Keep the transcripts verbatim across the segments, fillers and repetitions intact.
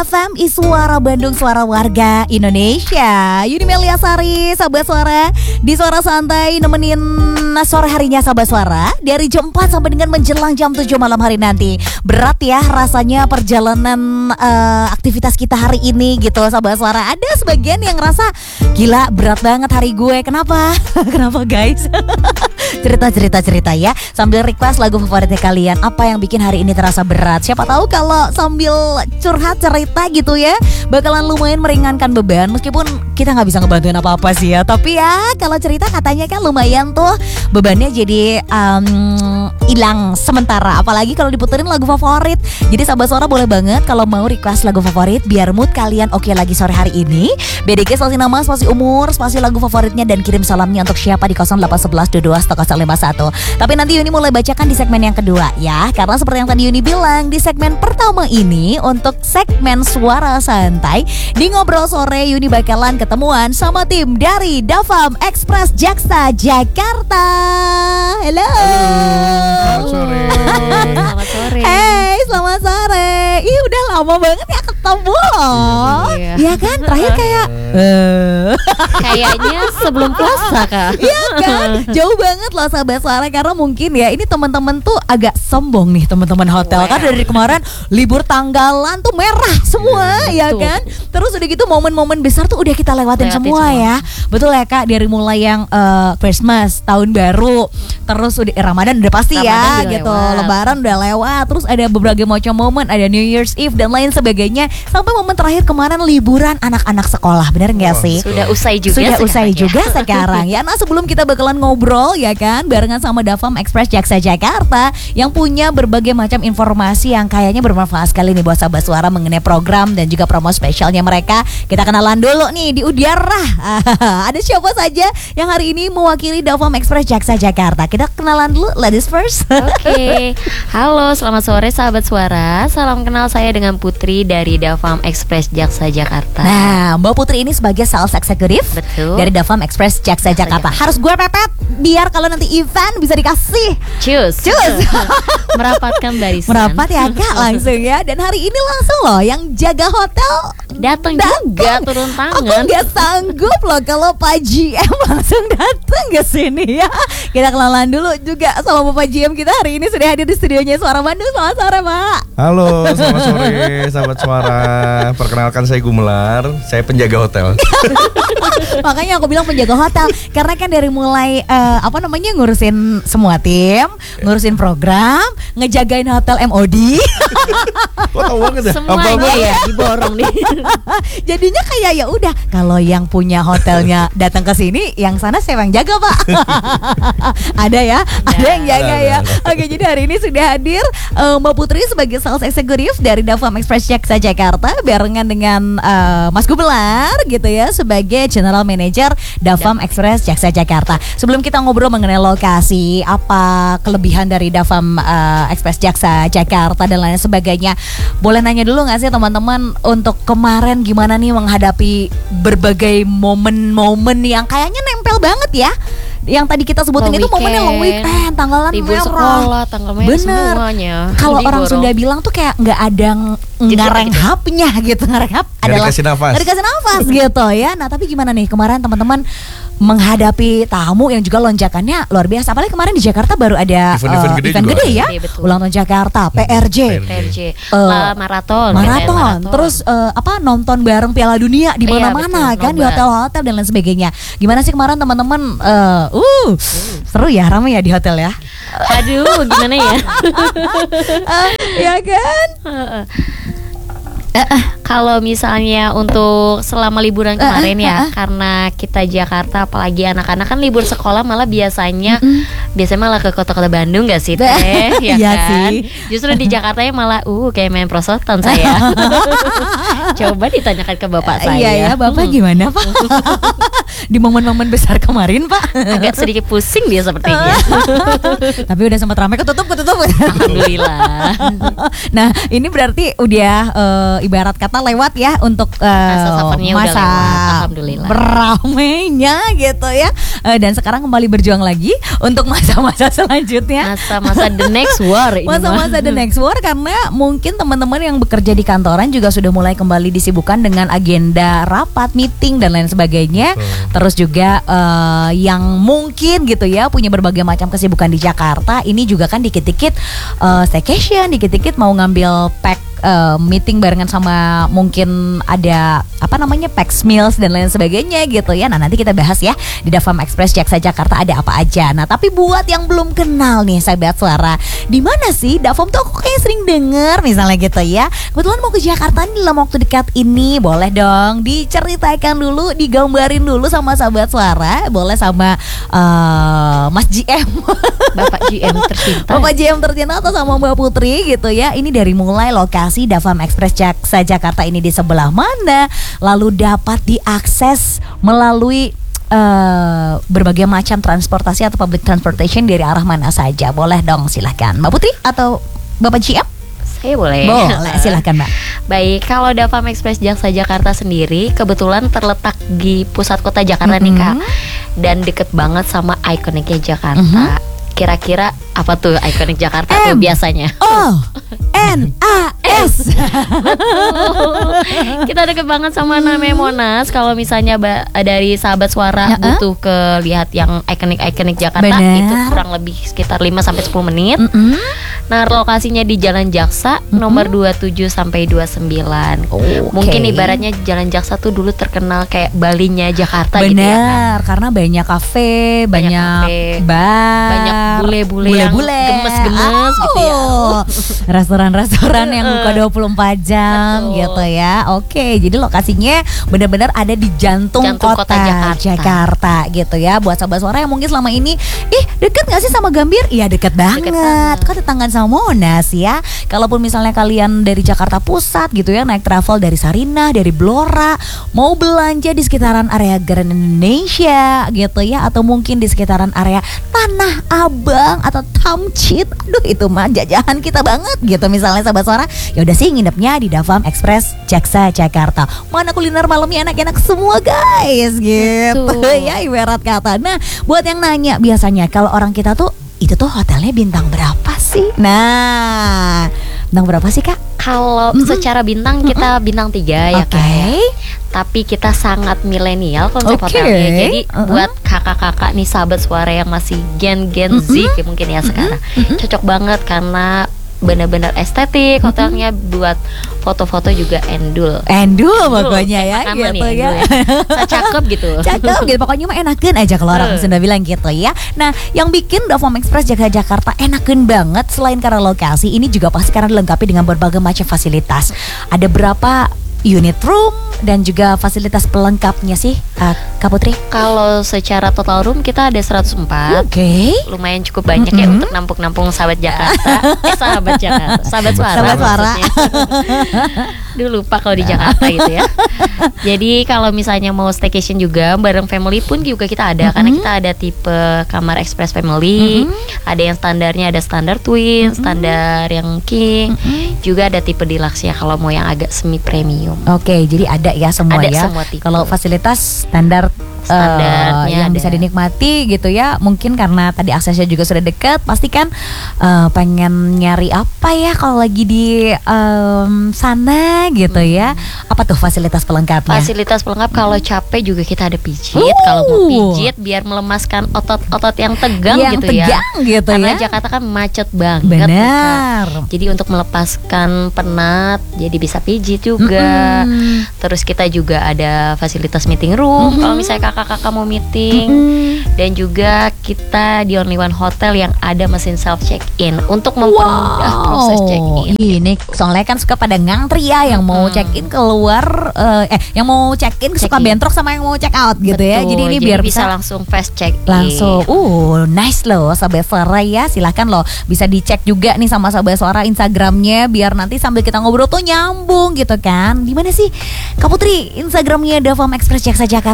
F M, I Suara Bandung, Suara Warga Indonesia. Yuni Melia Sari, Sahabat Suara, di Suara Santai nemenin sore harinya Sahabat Suara dari jam empat sampai dengan menjelang jam tujuh malam hari nanti. Berat ya rasanya perjalanan uh, aktivitas kita hari ini gitu Sahabat Suara. Ada sebagian yang ngerasa gila berat banget hari gue. Kenapa? Kenapa guys? Cerita-cerita-cerita ya, sambil request lagu favoritnya kalian. Apa yang bikin hari ini terasa berat? Siapa tahu kalau sambil curhat cerita gitu ya, bakalan lumayan meringankan beban. Meskipun kita nggak bisa ngebantuin apa-apa sih ya, tapi ya kalau cerita katanya kan lumayan tuh bebannya jadi hilang um, sementara. Apalagi kalau diputerin lagu favorit. Jadi Sahabat Suara boleh banget kalau mau request lagu favorit biar mood kalian oke okay lagi sore hari ini. B D G spasi nama, spasi umur, spasi lagu favoritnya, dan kirim salamnya untuk siapa di nol delapan satu satu dua dua nol nol lima satu. Tapi nanti Yuni mulai bacakan di segmen yang kedua ya, karena seperti yang tadi Yuni bilang, di segmen pertama ini untuk segmen Suara Santai di Ngobrol Sore, Yuni bakalan ketemuan sama tim dari Dafam Express Jaksa Jakarta. Halo. Selamat sore. Selamat sore. Hey, selamat sore. Ih, udah lama banget ya ketemu loh. Iya. Iya kan? Terakhir kayak uh. Kayaknya sebelum puasa Kak. Iya kan? Jauh banget loh Sahabat Suara, karena mungkin ya ini teman-teman tuh agak sombong nih teman-teman hotel. Kan dari kemarin libur tanggalan tuh merah semua ya Betul. kan? Terus udah gitu momen-momen besar tuh udah kita lewatin, Lewatin semua, semua. ya. Betul ya Kak, dari mulai yang uh, Christmas, tahun baru, terus udah eh, Ramadan udah pasti Ramadan ya udah gitu. lewat. Lebaran udah lewat, terus ada beberapa macam momen, ada New Year's Eve dan lain sebagainya. Sampai momen terakhir kemarin liburan anak-anak sekolah, bener nggak Wah, sih? Sudah usai juga Sudah sekarang usai ya. juga sekarang ya. Nah, sebelum kita bakalan ngobrol ya kan barengan sama Dafam Express Jaksa Jakarta yang punya berbagai macam informasi yang kayaknya bermanfaat sekali nih buat Sahabat Suara mengenai program dan juga promo spesialnya mereka. Kita kenalan dulu nih di udara. Ada siapa saja yang hari ini mewakili Dafam Express Jaksa Jakarta? Kita kenalan dulu, ladies first. Oke, halo selamat sore Sahabat Suara. Salam kenal, saya dengan Putri dari Dafam Express Jaksa Jakarta. Nah, Mbak Putri ini sebagai sales executive Betul. dari Dafam Express Jaksa Jakarta. Harus gue pepet biar kalau nanti event bisa dikasih. Cus, Cus. merapatkan barisan. Merapat ya Kak langsung ya. Dan hari ini langsung loh yang jaga hotel Datang datang. juga turun Aku tangan. nggak sanggup loh kalau Pak G M langsung datang ke sini ya. Kita kenalan dulu juga sama Bapak G M kita hari ini sudah hadir di studionya Suara Bandung. Selamat sore Pak. Halo, selamat sore sahabat Suara. Perkenalkan saya Gumelar, saya penjaga hotel. Makanya aku bilang penjaga hotel karena kan dari mulai eh, apa namanya ngurusin semua tim, ngurusin program, ngejagain hotel M O D. Kok tahu banget ya? Semuanya Apa-apa? ya diborong nih. Jadinya kayak ya udah kalau yang punya hotelnya datang ke sini, yang sana saya yang jaga Pak. Ada ya, ada yang jaga Ada, ya. ada. Oke, jadi hari ini sudah hadir eh, Mbak Putri sebagai sales eksekutif dari Dafam Express Jaksa Jakarta barengan dengan eh, Mas Gumelar gitu ya sebagai General Manager Dafam Express Jaksa Jakarta. Sebelum kita ngobrol mengenai lokasi, apa kelebihan dari Dafam eh, Express Jaksa Jakarta dan lain sebagainya, boleh nanya dulu nggak sih teman-teman untuk kemarin gimana nih menghadapi berbagai momen-momen yang kayaknya nempel banget ya? Yang tadi kita sebutin Long itu momennya long weekend, weekend, tanggalan libur merah. sekolah, tanggal merah Bener. semuanya. Kalau Diborong. orang Sunda bilang tuh kayak nggak ada ng- Jeda ngarenghapnya gitu. Ngarenghap Nggak adalah dikasih nafas. nggak dikasih nafas gitu ya. Nah tapi gimana nih kemarin teman-teman menghadapi tamu yang juga lonjakannya luar biasa. Apalagi kemarin di Jakarta baru ada Event-event eh, gede event juga gede ada. ya. Iya, betul. Ulang tahun Jakarta, P R J. P R P R J, Eh, La maraton, Maraton, terus eh, apa nonton bareng Piala Dunia di Iya, mana-mana betul, kan, di nobar. hotel-hotel dan lain sebagainya. Gimana sih kemarin teman-teman? eh, uh, seru ya, ramai ya di hotel ya. Aduh, gimana ya? Eh, ya kan? Kalau misalnya untuk selama liburan kemarin Eh, eh, ya, eh, eh. karena kita Jakarta, apalagi anak-anak kan libur sekolah malah biasanya biasanya malah ke kota-kota Bandung gak sih Teh? Ya Iya kan? sih. Justru di Jakarta ya malah uh kayak main prosotan saya. Coba ditanyakan ke bapak saya. Iya ya, Bapak Hmm. gimana Pak? di momen-momen besar kemarin, Pak. Agak sedikit pusing dia sepertinya. Tapi udah sempat ramai, ketutup ketutup. Alhamdulillah. Nah, ini berarti udah uh, ibarat kata lewat ya untuk uh, Masa suffernya udah masa lewat, alhamdulillah. beramainya gitu ya. Uh, dan sekarang kembali berjuang lagi untuk masa-masa selanjutnya. Masa-masa the next war ini. Masa-masa the next war, karena mungkin teman-teman yang bekerja di kantoran juga sudah mulai kembali disibukkan dengan agenda rapat, meeting dan lain sebagainya. Betul. Terus juga uh, yang mungkin gitu ya punya berbagai macam kesibukan di Jakarta, ini juga kan dikit-dikit uh, staycation, dikit-dikit mau ngambil pack uh, meeting barengan sama mungkin ada apa namanya Pax Meals dan lain sebagainya gitu ya. Nah, nanti kita bahas ya di Davam Express Jaksa Jakarta ada apa aja. Nah, tapi buat yang belum kenal nih sahabat suara, di mana sih Davam tuh aku kayak sering denger misalnya gitu ya. Kebetulan mau ke Jakarta nih dalam waktu dekat ini, boleh dong diceritakan dulu, digambarin dulu sama sahabat suara, boleh sama uh, Mas G M. Bapak G M tercinta. Bapak G M tercinta atau sama Mbak Putri gitu ya. Ini dari mulai lokasi Davam Express Jaksa Jakarta ini di sebelah mana, lalu dapat diakses melalui uh, berbagai macam transportasi atau public transportation dari arah mana saja. Boleh dong, silahkan Mbak Putri atau Bapak G M. Saya boleh. Boleh, silahkan Mbak. Baik, kalau Davam Express Jaksa Jakarta sendiri kebetulan terletak di pusat kota Jakarta Mm-hmm. nih Kak, dan deket banget sama ikoniknya Jakarta. Mm-hmm. Kira-kira apa tuh ikonik Jakarta tuh M. biasanya? O N A S. Kita deket banget sama namanya Monas. Kalau misalnya ba- dari sahabat suara Ya-uh. butuh ke lihat yang ikonik-ikonik Jakarta, Bener. itu kurang lebih sekitar lima sampai sepuluh menit. Mm-mm. Nah, lokasinya di Jalan Jaksa nomor dua puluh tujuh sampai dua puluh sembilan. Oke. Mungkin ibaratnya Jalan Jaksa tuh dulu terkenal kayak Balinya Jakarta gitu ya. Benar, karena banyak kafe, Banyak banyak, kafe, bar, banyak bule-bule yang bule-bule. gemes-gemes gitu ya. Oh, restoran-restoran yang buka dua puluh empat jam Betul. gitu ya. Oke, jadi lokasinya benar-benar ada di jantung, Jantung kota, kota Jakarta. Jakarta gitu ya. Buat sahabat suara yang mungkin selama ini, ih deket gak sih sama Gambir? Iya deket banget, banget. kan tetanggaan sama Monas ya. Kalaupun misalnya kalian dari Jakarta Pusat gitu ya, naik travel dari Sarinah, dari Blora, mau belanja di sekitaran area Grand Indonesia gitu ya, atau mungkin di sekitaran area Tanah Abang atau Tamcit, aduh itu mah jajahan kita banget gitu misalnya sahabat suara. Ya udah sih nginepnya di Davam Express Jaksa Jakarta. Mana kuliner malamnya enak-enak semua guys gitu. Betul. Ya ibarat kata. Nah, buat yang nanya biasanya kalau orang kita tuh itu tuh hotelnya bintang berapa sih? Nah, bintang berapa sih Kak? Kalau Mhm. secara bintang kita bintang tiga ya Oke. Kak ya. Tapi kita sangat milenial konsep Oke. hotelnya. Jadi Uh-uh. buat kakak-kakak nih sahabat suara yang masih gen-gen Z ya mungkin ya sekarang, cocok banget karena benar-benar estetik hotelnya, buat foto-foto juga endul. Endul pokoknya ya Pertama gitu nih, ya. endul ya. Cakep gitu. Cakep gitu, pokoknya mah enakeun aja kalau orang Uh. Sunda bilang gitu ya. Nah, yang bikin Davam Express Jakarta Jakarta enakeun banget selain karena lokasi, ini juga pasti karena dilengkapi dengan berbagai macam fasilitas. Ada berapa unit room dan juga fasilitas pelengkapnya sih, uh, Kak Putri? Kalau secara total room kita ada seratus empat. Oke. Lumayan cukup banyak ya Mm-mm. untuk nampung-nampung sahabat Jakarta. Eh sahabat Jakarta, sahabat suara. Sahabat suara. maksudnya. Duh lupa kalau di Jakarta gitu ya. Jadi kalau misalnya mau staycation juga bareng family pun juga kita ada, karena kita ada tipe kamar express family. Ada yang standarnya, ada standar twin, standar yang king. Juga ada tipe deluxe ya kalau mau yang agak semi premium. Oke, jadi ada ya semua Ada ya. semua tipe. Kalau fasilitas standar Standarnya eh, yang ada. bisa dinikmati gitu ya. Mungkin karena tadi aksesnya juga sudah dekat, pasti kan eh, pengen nyari apa ya kalau lagi di em, sana gitu ya. Apa tuh fasilitas pelengkapnya? Fasilitas pelengkap kalau capek juga kita ada pijit. Uh. Kalau mau pijit biar melemaskan otot-otot yang tegang Yang gitu tegang ya. gitu Karena ya. Jakarta kan macet banget. nih, Kak. Benar. Jadi untuk melepaskan penat, jadi bisa pijit juga. Mm-mm. Terus kita juga ada fasilitas meeting room kalau misalnya kakak-kakak mau meeting. Dan juga kita di Only One Hotel yang ada mesin self check in untuk mempermudah proses check in. Ini soalnya kan suka pada ngantri ya, yang mau check in keluar eh, eh yang mau check in suka Check in. bentrok sama yang mau check out gitu ya. Betul, Jadi ini biar bisa, bisa langsung fast check in. langsung. Uh, nice loh sahabat suara ya. Silahkan loh bisa dicek juga nih sama sahabat suara Instagramnya, biar nanti sambil kita ngobrol tuh nyambung gitu kan. Di mana sih Kak Putri Instagramnya Davam Express Jaksa Jakarta?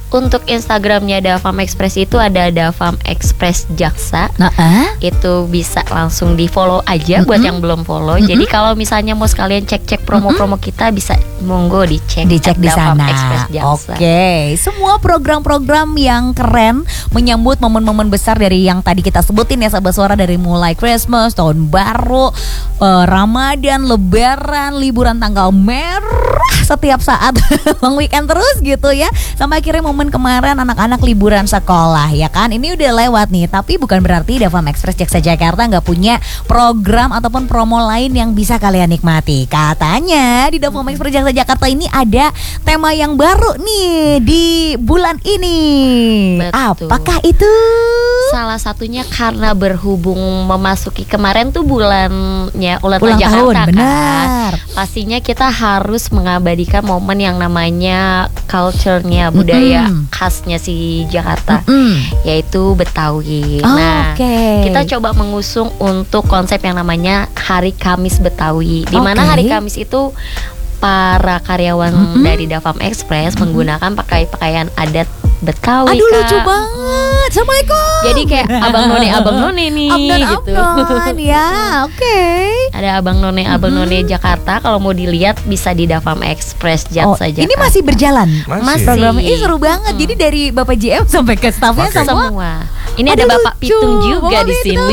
Untuk Instagramnya Davam Express itu ada Davam Express Jaksa. Nah, ah? Itu bisa langsung di follow aja Mm-mm. buat yang belum follow. Mm-mm. Jadi kalau misalnya mau sekalian cek-cek promo-promo kita bisa monggo dicek Dicek at di Davam sana. Express Jaksa. Oke, semua program-program yang keren menyambut momen-momen besar dari yang tadi kita sebutin ya sahabat suara, dari mulai Christmas, tahun baru, eh, Ramadan, Lebaran, liburan tanggal merah setiap saat, long weekend terus gitu ya. Sampai akhirnya momen kemarin anak-anak liburan sekolah ya kan. Ini udah lewat nih, tapi bukan berarti Davam Express Jaksa Jakarta nggak punya program ataupun promo lain yang bisa kalian nikmati. Katanya di Davam Express Jaksa Jakarta ini ada tema yang baru nih di bulan ini. Betul. Apakah itu? Salah satunya karena berhubung memasuki kemarin tuh bulannya ulang tahun Ulang Jakarta tahun, kan. benar. Pastinya kita harus mengabadikan momen yang namanya culture-nya, budaya Mm-mm. khasnya si Jakarta, Mm-mm. yaitu Betawi. Oh, Nah, oke. kita coba mengusung untuk konsep yang namanya Hari Kamis Betawi, di mana Oke. Hari Kamis itu para karyawan Mm-mm. dari Davam Express menggunakan pakai pakaian adat Betawi. Aduh, Kak. lucu banget. Assalamualaikum. Jadi kayak abang none abang none nih Abnon, gitu. abnon, ya, oke. Ada abang none abang none Jakarta, kalau mau dilihat bisa di Davam Express Oh, Jaksa Jakarta. ini masih berjalan Masih. programnya. Ini seru banget. Jadi dari Bapak J M sampai ke staffnya Pakai. semua. semua. Ini Aduh, ada Bapak lucu. Pitung juga Bapak di sini.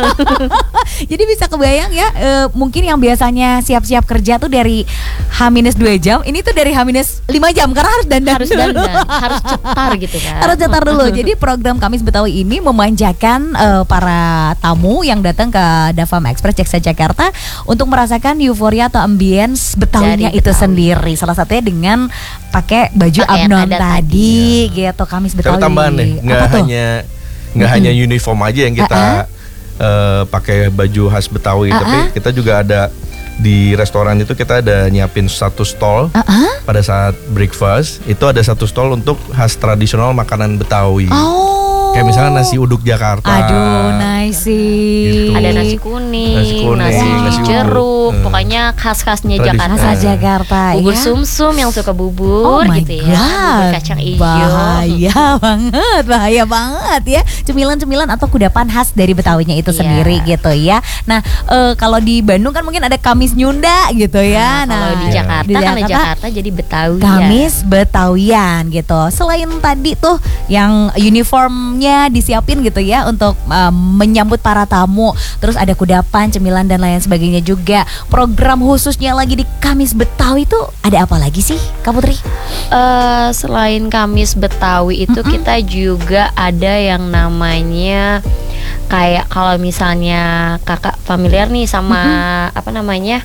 Jadi bisa kebayang ya, eh, mungkin yang biasanya siap-siap kerja tuh dari H minus dua jam, ini tuh dari H minus lima jam karena harus dandan. Harus dandan, harus cetar gitu kan. Harus cetar dulu. Jadi program Kamis Betawi ini memanjakan eh, para tamu yang datang ke Davam Express Jaksa Jakarta untuk merasakan euforia atau ambience Betawinya Dari itu Betawi. sendiri. Salah satunya dengan pakai baju Pakaian abnon adat tadi, gitu. Kamis Tapi Betawi. tambahan deh, nggak Apa tuh? hanya nggak hanya uniform aja yang kita eh, pakai baju khas Betawi, Ah, tapi ah. kita juga ada di restoran itu kita ada nyiapin satu stall Uh-uh. pada saat breakfast. Itu ada satu stall untuk khas tradisional makanan Betawi. Oh. Kayak misalnya nasi uduk Jakarta. Aduh, nice sih. Gitu. Ada nasi kuning, Nasi kuning, nasi, nasi uduk. jeruk, Hmm. pokoknya khas-khasnya Tradisi- Jakarta. Khas Eh. Jakarta Bubur ya. sumsum yang suka Oh bubur my gitu ya, God. bubur kacang hijau. Bahaya banget, bahaya banget ya. Cemilan-cemilan atau kudapan khas dari Betawinya itu Iya. sendiri gitu ya. Nah, eh, kalau di Bandung kan mungkin ada Kamis Nyunda gitu ya. Nah, kalau di Iya. Jakarta di karena Jakarta, Jakarta jadi Betawi ya. Kamis Betawian gitu. Selain tadi tuh yang uniformnya disiapin gitu ya untuk um, menyambut para tamu, terus ada kudapan, cemilan dan lain sebagainya juga. Program khususnya lagi di Kamis Betawi tuh ada apa lagi sih, Kak Putri? Eh, selain Kamis Betawi itu kita juga ada yang namanya kayak kalau misalnya kakak familiar nih sama apa namanya,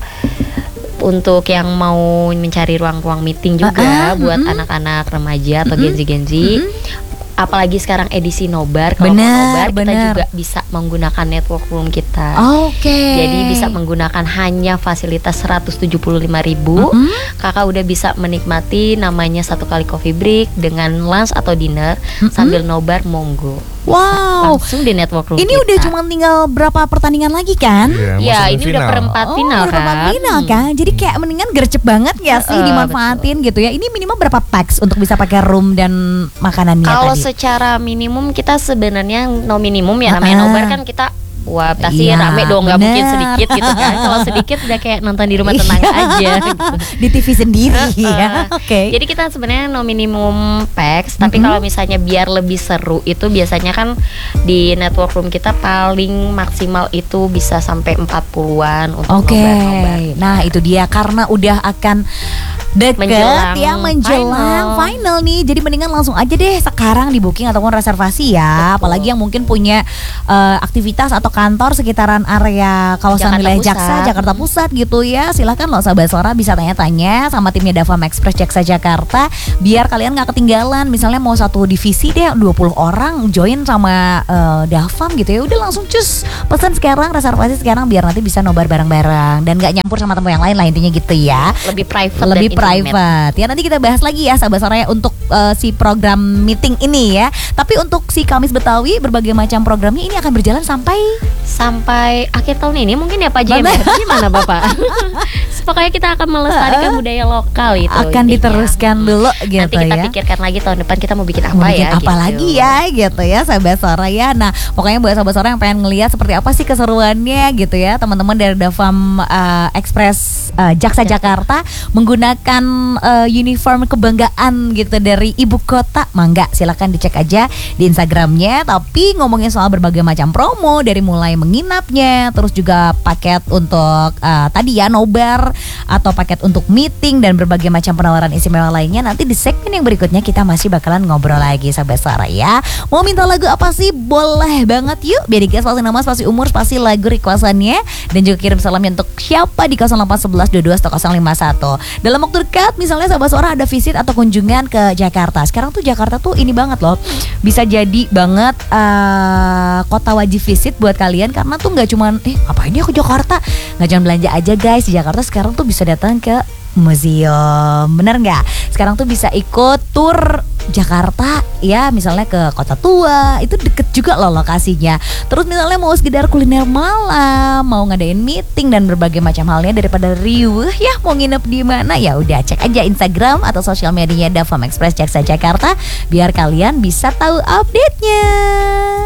untuk yang mau mencari ruang-ruang meeting Uh-uh, juga buat mm-mm. anak-anak remaja atau Mm-mm, genzi-genzi. Apalagi sekarang edisi nobar, kalau mau Bener, nobar kita bener. juga bisa menggunakan network room kita. Oke. Jadi bisa menggunakan hanya fasilitas seratus tujuh puluh lima ribu. Mm-mm. Kakak udah bisa menikmati namanya satu kali coffee break dengan lunch atau dinner sambil nobar, monggo. Wow. Langsung di network room Ini kita. udah cuma tinggal berapa pertandingan lagi kan? Iya, mau Ya sampai ini udah final. perempat final udah perempat kan. final kan. Jadi kayak mendingan gercep banget ya sih Heeh, dimanfaatin gitu ya. Ini minimal berapa packs untuk bisa pakai room dan makanannya Kalau tadi? secara minimum kita sebenarnya no minimum ya, namanya Ah. nobar kan kita wah pasti Iya, rame dong, nggak mungkin bener. sedikit gitu kan. Kalau sedikit udah kayak nonton di rumah tetangga aja gitu. Di T V sendiri ya. Oke. Jadi kita sebenarnya no minimum packs, tapi kalau misalnya biar lebih seru itu biasanya kan di network room kita paling maksimal itu bisa sampai empat puluhan untuk Oke. nobar-nobar. Nah, itu dia karena udah akan deket Menjelang ya menjelang final. final. nih. Jadi mendingan langsung aja deh sekarang di booking ataupun reservasi ya. Betul. Apalagi yang mungkin punya eh, aktivitas atau kantor sekitaran area kawasan Jakarta wilayah Pusat. Jaksa, Jakarta Pusat gitu ya. Silahkan loh sahabat suara bisa tanya-tanya sama timnya Davam Express Jaksa Jakarta biar kalian nggak ketinggalan. Misalnya mau satu divisi deh dua puluh orang join sama eh, Davam gitu ya. Udah langsung cus pesan sekarang, reservasi sekarang biar nanti bisa nobar bareng-bareng dan nggak nyampur sama tamu yang lain lah intinya gitu ya. Lebih private Lebih dan private. Ya nanti kita bahas lagi ya sahabat suara ya untuk uh, si program meeting ini ya. Tapi untuk si Kamis Betawi berbagai macam programnya ini akan berjalan sampai sampai akhir tahun ini mungkin ya Pak J M. Gimana Bapak? Pokoknya kita akan melestarikan budaya lokal itu. Akan intinya. Diteruskan dulu gitu ya. Nanti kita pikirkan lagi tahun depan kita mau bikin apa mau bikin ya. apa gitu. lagi ya gitu ya sahabat suara ya. Nah pokoknya buat sahabat suara yang pengen ngelihat seperti apa sih keseruannya gitu ya, teman-teman dari Davam uh, Express uh, Jaksa Jakarta menggunakan uh, uniform kebanggaan gitu dari ibu kota, mangga silakan dicek aja di Instagramnya. Tapi ngomongin soal berbagai macam promo dari mulai menginapnya, terus juga paket untuk uh, tadi ya nobar atau paket untuk meeting dan berbagai macam penawaran istimewa lainnya, nanti di segmen yang berikutnya kita masih bakalan ngobrol lagi sahabat suara ya. Mau minta lagu apa sih? Boleh banget yuk. Biar digas spasi nama, spasi umur, spasi lagu requestannya, dan juga kirim salamnya untuk siapa di nol delapan satu satu dua dua atau nol lima satu. Dalam waktu dekat misalnya sahabat suara ada visit atau kunjungan ke Jakarta. Sekarang tuh Jakarta tuh ini banget loh, bisa jadi banget uh, kota wajib visit buat kalian, karena tuh nggak cuman eh ngapain ya ke Jakarta, nggak cuma belanja aja guys. Di Jakarta sekarang tuh bisa datang ke museum, bener nggak? Sekarang tuh bisa ikut tour Jakarta ya, misalnya ke Kota Tua, itu deket juga loh lokasinya. Terus misalnya mau sekedar kuliner malam, mau ngadain meeting dan berbagai macam halnya, daripada riuh ya mau nginep di mana, ya udah cek aja Instagram atau sosial medianya Davam Express Jaksa Jakarta biar kalian bisa tahu update-nya.